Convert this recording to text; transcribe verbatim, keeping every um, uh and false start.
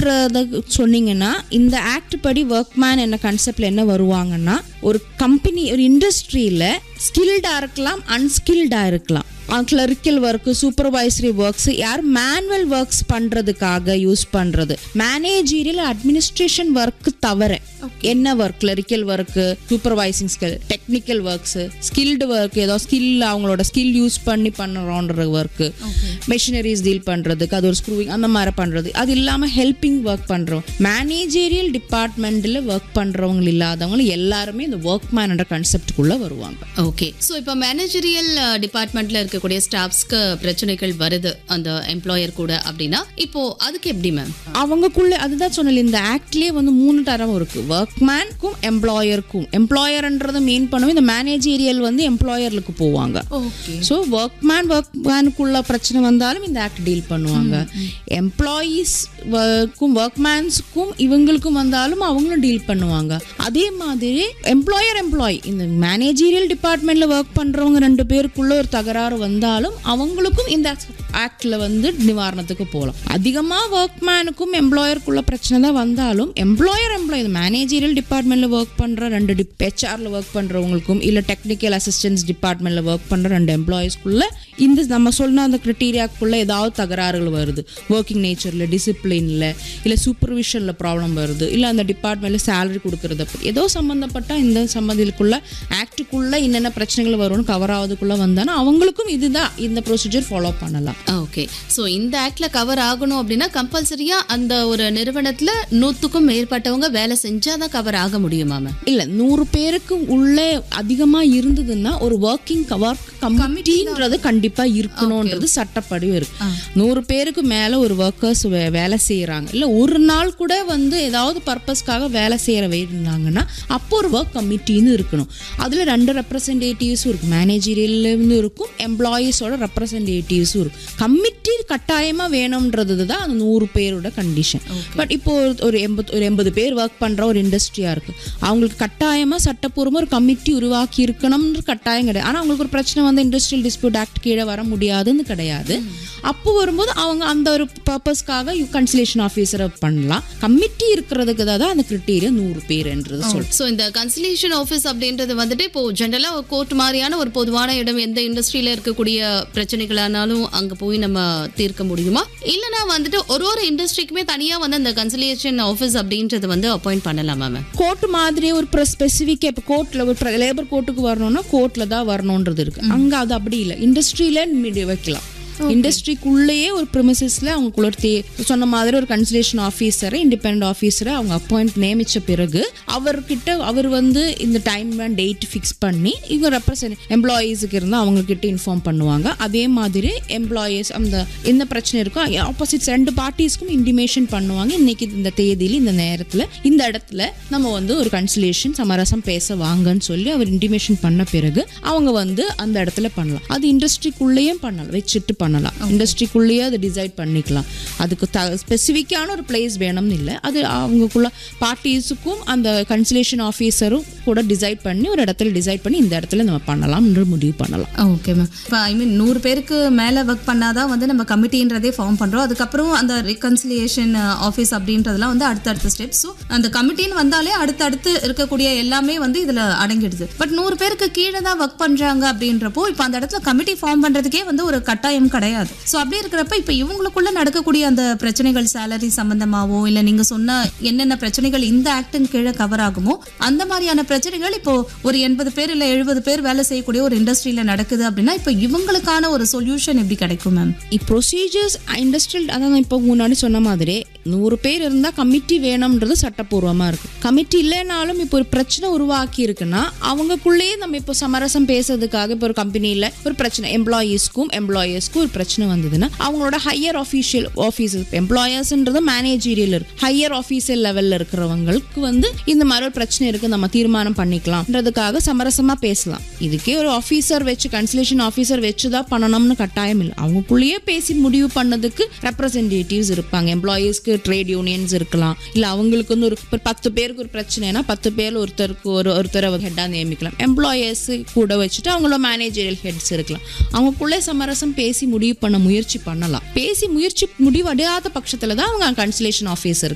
ஒர்க்மேன்றத சொன்னீங்கன்னா இந்த ஆக்ட் படி ஒர்க்மேன் என்ன கான்செப்ட்ல என்ன வருவாங்கன்னா ஒரு கம்பெனி ஒரு இண்டஸ்ட்ரியில ஸ்கில்டா இருக்கலாம் அன்ஸ்கில்டா இருக்கலாம் கிளரிக்கல் ஒர்க்கு சூப்பர்வைசரி ஒர்க்ஸ் யார் மேனுவல் ஒர்க்ஸ் பண்றதுக்காக யூஸ் பண்றது மேனேஜீரியல் அட்மினிஸ்ட்ரேஷன் ஒர்க்கு தவிர என்ன work clerical work supervising skill technical works skilled work ஏதோ ஸ்கில் அவங்களோட ஸ்கில் யூஸ் பண்ணி பண்ணுறோன்ற ஒர்க்கு மெஷினரிஸ் டீல் பண்றதுக்கு அது ஒரு ஸ்க்ரூவிங் அந்த மாதிரி பண்றது அது இல்லாம ஹெல்பிங் ஒர்க் பண்றோம் மேனேஜீரியல் டிபார்ட்மெண்ட்ல ஒர்க் பண்றவங்க இல்லாதவங்க எல்லாருமே இந்த ஒர்க்மேன்ன்ற கான்செப்டுக்குள்ள வருவாங்க. ஓகே, ஸோ இப்போ மேனேஜரியல் டிபார்ட்மெண்ட்ல இருக்க கூடிய ஸ்டாஃப்ஸ்க்கு பிரச்சனைகள் வருது அந்த எம்ப்ளாயர் கூட அப்படின்னா இப்போ அதுக்கு எப்படி மேம் அவங்கக்குள்ள அதுதான் சொன்னல இந்த ஆக்ட்லயே வந்து மூணு தரம் இருக்கு ஒர்க்மேனுக்கும் எம்ப்ளாயருக்கும் எம்ப்ளாயர்ன்றது மீன் பண்ணுவோம் இந்த மேனேஜீரியல் வந்து எம்ப்ளாயருக்கு போவாங்க. ஸோ ஒர்க்மேன் ஒர்க்மேனுக்குள்ள பிரச்சனை வந்தாலும் இந்த ஆக்ட் டீல் பண்ணுவாங்க. எம்ப்ளாயீஸ்க்கும் ஒர்க்மேன்ஸுக்கும் இவங்களுக்கும் வந்தாலும் அவங்களும் டீல் பண்ணுவாங்க. அதே மாதிரி எம்ப்ளாயர் எம்ப்ளாயி இந்த மேனேஜீரியல் டிபார்ட்மெண்ட்ல ஒர்க் பண்றவங்க ரெண்டு பேருக்குள்ள ஒரு தகராறு வந்தாலும் அவங்களுக்கும் இந்த ஆக்ட்ல வந்து நிவாரணத்துக்கு போகலாம். அதிகமா ஒர்க்மேனுக்கும் எம்ப்ளாயருக்குள்ள பிரச்சனை தான் வந்தாலும் எம்ப்ளாயர் எம்ப்ளாயி மேனேஜரியல் டிபார்ட்மெண்ட்ல ஒர்க் பண்ற ரெண்டு ஹெச்ஆர்ல ஒர்க் பண்றவங்களுக்கும் இல்ல டெக்னிக்கல் அசிஸ்டன்ஸ் டிபார்ட்மெண்ட்ல ஒர்க் பண்ற ரெண்டு எம்ப்ளாயிஸ்க்குள்ள இந்த நம்ம சொன்ன அந்த கிரைட்டீரியாக்குள்ள ஏதாவது தகராறுகள் வருது ஒர்க்கிங் நேச்சர்ல டிசிப்ளின்ல இல்ல சூப்பர்விஷன்ல ப்ராப்ளம் வருது இல்ல அந்த டிபார்ட்மெண்ட்ல சேலரி கொடுக்கறது ஏதோ சம்பந்தப்பட்ட இந்த சம்மதிக்குள்ள ஆக்டுக்குள்ள என்னென்ன பிரச்சனைகள் வரும்னு கவர் ஆகுதுக்குள்ள வந்தானா அவங்களுக்கும் இதுதான் இந்த ப்ரொசீஜர் ஃபாலோ பண்ணலாம். ஓகே, ஸோ இந்த ஆக்ட்ல கவர் ஆகணும் அப்படின்னா கம்பல்சரியா அந்த ஒரு நிறுவனத்துல நூத்துக்கும் மேற்பட்டவங்க வேலை செஞ்சாதான் கவர் ஆக முடியுமா மேம்? இல்ல நூறு பேருக்கு உள்ளே அதிகமா இருந்ததுன்னா ஒரு ஒர்க்கிங் ஒர்க் கமிட்டின்றது கண்டிப்பா இருக்கணும்ன்றது சட்டப்படி இருக்கு. நூறு பேருக்கு மேல ஒரு ஒர்க்கர்ஸ் வேலை செய்யறாங்க இல்ல ஒரு நாள் கூட வந்து ஏதாவது பர்பஸ்க்காக வேலை செய்யற இருந்தாங்கன்னா அப்போ ஒரு ஒர்க் கமிட்டின்னு இருக்கணும். அதுல ரெண்டு ரெப்ரசன்டேட்டிவ்ஸும் இருக்கு மேனேஜரியல்ல இருந்து இருக்கும் எம்ப்ளாயீஸோட ரெப்ரசன்டேட்டிவ்ஸும் இருக்கும். கமிட்டி கட்டாயமா வேணும்ன்றது தான் அந்த நூறு பேரோட கண்டிஷன். பட் இப்போ ஒரு எண்பது ஒரு எண்பது பேர் ஒர்க் பண்ற ஒரு இண்டஸ்ட்ரியா இருக்கு அவங்களுக்கு கட்டாயமா சட்டப்பூர்வமா ஒரு கமிட்டி உருவாக்கி இருக்கணும்னு கட்டாயம் கிடையாது. ஆனா அவங்களுக்கு ஒரு பிரச்சனை வந்து இண்டஸ்ட்ரியல் டிஸ்பியூட் ஆக்ட் கீழே வர முடியாதுன்னு கிடையாது. அப்போ வரும்போது அவங்க அந்த ஒரு பர்பஸ்க்காக கன்சிலேஷன் ஆஃபீஸரை பண்ணலாம். கமிட்டி இருக்கிறதுக்கு தான் அந்த கிரைட்டீரியா நூறு பேர்ன்றது சொல்றோம். ஸோ இந்த கன்சிலேஷன் ஆஃபீஸ் அப்படின்றது வந்துட்டு இப்போ ஜென்ரலா ஒரு கோர்ட் மாதிரியான ஒரு பொதுவான இடம் எந்த இண்டஸ்ட்ரியில இருக்கக்கூடிய பிரச்சனைகளானாலும் அங்க போய் நம்ம தீர்க்க முடியுமா இல்லனா வந்துட்டு ஒரு ஒரு இண்டஸ்ட்ரிக்குமே தனியா வந்து அந்த கன்சிலேஷன் ஆஃபீஸ் அப்படின்றது வந்து அப்பாயிண்ட் பண்ணலாமா மேம்? கோர்ட் மாதிரி ஒரு ஸ்பெசிஃபிக் இப்போ கோர்ட்ல ஒரு லேபர் கோர்ட்டுக்கு வரணும்னா கோர்ட்ல தான் வரணும்ன்றது இருக்கு. அங்க அது அப்படி இல்லை இண்டஸ்ட்ரியில வைக்கலாம். இண்டஸ்ட்ரிக்குள்ளேயே ஒரு ப்ரிமிசஸ்ல அவங்க சொன்ன மாதிரி ஒரு கன்சலேஷன் ஆஃபீஸரை இண்டிபெண்டன்ட் ஆஃபீஸரை அவங்க அப்பாயிண்ட் நியமிச்ச பிறகு அவர்கிட்ட அவர் வந்து இந்த டைம் அண்ட் டேட் ஃபிக்ஸ் பண்ணி இவங்க ரெப்ரசன்ட் எம்ப்ளாயீஸுக்கு இருந்தால் அவங்கக்கிட்ட இன்ஃபார்ம் பண்ணுவாங்க. அதே மாதிரி எம்ப்ளாயீஸ் அந்த என்ன பிரச்சனை இருக்கோ ஆப்போசிட்ஸ் ரெண்டு பார்ட்டிஸ்க்கும் இன்டிமேஷன் பண்ணுவாங்க. இன்னைக்கு இந்த தேதியில் இந்த நேரத்தில் இந்த இடத்துல நம்ம வந்து ஒரு கன்சலேஷன் சமரசம் பேச வாங்கன்னு சொல்லி அவர் இன்டிமேஷன் பண்ண பிறகு அவங்க வந்து அந்த இடத்துல பண்ணலாம். அது இண்டஸ்ட்ரிக்குள்ளேயும் பண்ணலாம் வச்சுட்டு பண்ணலாம். இண்டஸ்ட்ரிக்குள்ளேயே அதை டிசைட் பண்ணிக்கலாம். அதுக்கு ஸ்பெசிஃபிக்கான ஒரு பிளேஸ் வேணும்னு இல்லை. அது அவங்களுக்குள்ள பார்ட்டிஸுக்கும் அந்த கன்சலேஷன் ஆஃபீஸரும் கூட டிசைட் பண்ணி ஒரு இடத்துல டிசைட் பண்ணி இந்த இடத்துல நம்ம பண்ணலாம் முடிவு பண்ணலாம். Okay ma'am. இப்போ ஐ மீன் நூறு பேருக்கு மேலே ஒர்க் பண்ணாதான் வந்து நம்ம கமிட்டின்றதே ஃபார்ம் பண்ணுறோம். அதுக்கப்புறம் அந்த ரிகன்சிலியேஷன் ஆஃபீஸ் அப்படின்றதுலாம் வந்து அடுத்தடுத்த ஸ்டெப்ஸ். ஸோ அந்த கமிட்டின்னு வந்தாலே அடுத்தடுத்து இருக்கக்கூடிய எல்லாமே வந்து இதில் அடங்கிடுது. பட் நூறு பேருக்கு கீழே தான் ஒர்க் பண்ணுறாங்க அப்படின்றப்போ இப்போ அந்த இடத்துல கமிட்டி ஃபார்ம் பண்ணுறதுக்கே வந்து ஒரு கட்டாயம் கிடையாது. ஸோ அப்படி இருக்கிறப்ப இப்போ இவங்களுக்குள்ள நடக்கக்கூடிய அந்த பிரச்சனைகள் சேலரி சம்பந்தமாவோ இல்லை நீங்க சொன்ன என்னென்ன பிரச்சனைகள் இந்த ஆக்டின் கீழே கவர் ஆகுமோ அந்த மாதிரியான பிரச்சனைகள் இப்போ ஒரு எண்பது பேர் இல்லை எழுபது பேர் வேலை செய்யக்கூடிய ஒரு இண்டஸ்ட்ரியில நடக்குது அப்படின்னா இப்போ இவங்களுக்கான ஒரு சொல்யூஷன் எப்படி கிடைக்கும் மேம்? ப்ரொசீஜர்ஸ் இண்டஸ்ட்ரியல் அதான் இப்போ முன்னாடி சொன்ன மாதிரி நூறு பேர் இருந்தால் கமிட்டி வேணும்ன்றது சட்டப்பூர்வமாக இருக்கு. கமிட்டி இல்லைனாலும் இப்போ ஒரு பிரச்சனை உருவாக்கி இருக்குன்னா அவங்களுக்குள்ளேயே நம்ம இப்போ சமரசம் பேசுறதுக்காக இப்போ ஒரு கம்பெனியில் ஒரு பிரச்சனை எம்ப்ளாயீஸ்க்கும் எம்ப்ளாயர்ஸ்க்கும் ஒரு பிரச்சனை வந்ததுன்னா அவங்களோட ஹையர் ஆஃபீஷியல் ஆஃபீஸஸ் எம்ப்ளாயர்ஸ்ன்றது மேனேஜீரியல் இருக்கு. ஹையர் ஆஃபீஷியல் லெவலில் இருக்கிறவங்களுக்கு வந்து இந்த மாதிரி ஒரு பிரச்சனை இருக்கு நம்ம தீர்மானம் பண்ணிக்கலாம்ன்றதுக்காக சமரசமாக பேசலாம். இதுக்கே ஒரு ஆஃபீஸர் வச்சு கன்சலேஷன் ஆஃபீஸர் வச்சு தான் பண்ணணும்னு கட்டாயம் இல்லை. அவங்களுக்குள்ளேயே பேசி முடிவு பண்ணதுக்கு ரெப்ரசன்டேட்டிவ்ஸ் இருப்பாங்க. எம்ப்ளாயீஸ்க்கு ட்ரேட் யூனியன்ஸ் இருக்கலாம். இல்லை அவங்களுக்கு வந்து ஒரு பத்து பேருக்கு ஒரு பிரச்சனைனா பத்து பேர் ஒருத்தருக்கு ஒரு ஒருத்தரை ஹெட்டாக நியமிக்கலாம். எம்ப்ளாயர்ஸ் கூட வச்சுட்டு அவங்களோட மேனேஜரியல் ஹெட்ஸ் இருக்கலாம். அவங்களுக்குள்ளே சமரசம் பேசி முடிவு பண்ண முயற்சி பண்ணலாம். பேசி முயற்சி முடிவடையாத பட்சத்துல தான் அவங்க கன்சலேஷன் ஆஃபீஸர்